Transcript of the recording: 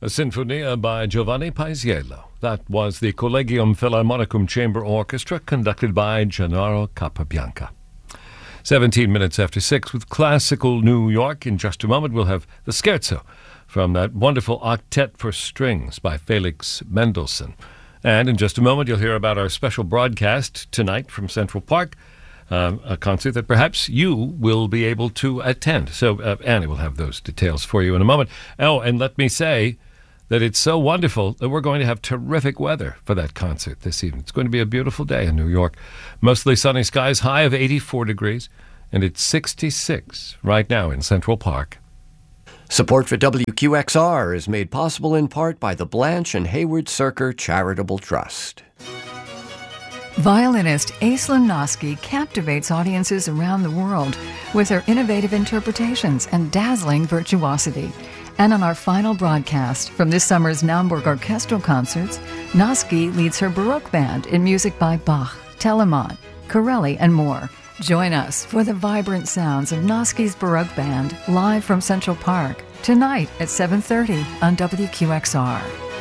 A Sinfonia by Giovanni Paisiello. That was the Collegium Philharmonicum Chamber Orchestra, conducted by Gennaro Capabianca. 17 minutes after 6 with Classical New York. In just a moment, we'll have the Scherzo from that wonderful octet for strings by Felix Mendelssohn. And in just a moment, you'll hear about our special broadcast tonight from Central Park, a concert that perhaps you will be able to attend. So Annie will have those details for you in a moment. Oh, and let me say that it's so wonderful that we're going to have terrific weather for that concert this evening. It's going to be a beautiful day in New York. Mostly sunny skies, high of 84 degrees, and it's 66 right now in Central Park. Support for WQXR is made possible in part by the Blanche and Hayward Cirker Charitable Trust. Violinist Aislinn Noski captivates audiences around the world with her innovative interpretations and dazzling virtuosity. And on our final broadcast from this summer's Naumburg Orchestral Concerts, Noski leads her Baroque band in music by Bach, Telemann, Corelli, and more. Join us for the vibrant sounds of Noski's Baroque Band live from Central Park tonight at 7:30 on WQXR.